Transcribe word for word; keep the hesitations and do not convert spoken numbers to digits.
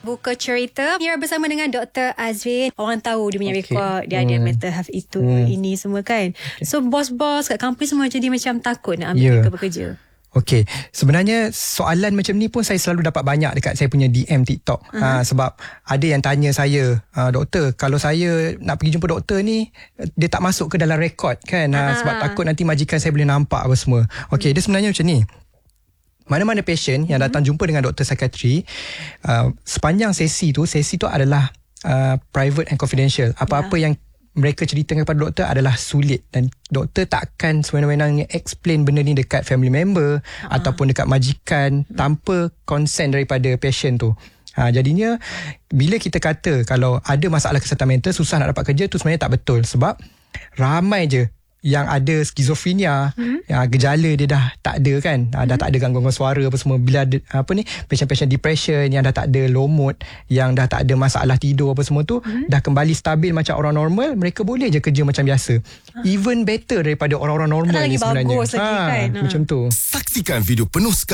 buka cerita. Mira bersama dengan Doktor Azwin. Orang tahu dia punya okay. rekod, dia hmm. ada mental health itu, hmm. ini semua kan. Okay. So bos-bos kat company semua jadi macam takut nak ambil yeah. bekerja. Okey, sebenarnya soalan macam ni pun saya selalu dapat banyak dekat saya punya D M TikTok. Uh-huh. Uh, sebab ada yang tanya saya, uh, doktor, kalau saya nak pergi jumpa doktor ni, dia tak masuk ke dalam rekod kan? Uh, uh-huh. Sebab takut nanti majikan saya boleh nampak apa semua. Okey, uh-huh. dia sebenarnya macam ni. Mana-mana patient yang datang jumpa dengan doktor psikiatri, uh, sepanjang sesi tu, sesi tu adalah uh, private and confidential. Apa-apa yeah. yang mereka ceritakan kepada doktor adalah sulit, dan doktor takkan sewenang-wenangnya explain benda ni dekat family member uh-huh. ataupun dekat majikan uh-huh. tanpa consent daripada patient tu. Ha, jadinya bila kita kata kalau ada masalah kesihatan mental susah nak dapat kerja, tu sebenarnya tak betul. Sebab ramai je yang ada skizofrenia, hmm. yang gejala dia dah tak ada kan, hmm. dah tak ada gangguan suara apa semua. Bila ada apa ni, patient-patient depression yang dah tak ada low mood, yang dah tak ada masalah tidur apa semua tu, hmm. dah kembali stabil macam orang normal, mereka boleh je kerja macam biasa. Ha. Even better daripada orang-orang normal ni sebenarnya. Lagi bagus lagi ha, kan. Macam tu. Saksikan video penuh